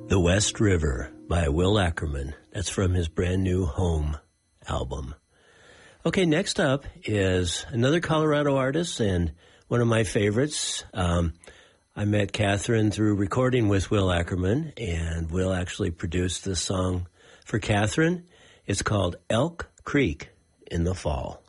The West River by Will Ackerman. That's from his brand new Home album. Okay, next up is another Colorado artist and one of my favorites. I met Catherine through recording with Will Ackerman, and Will actually produced this song for Catherine. It's called Elk Creek in the Fall.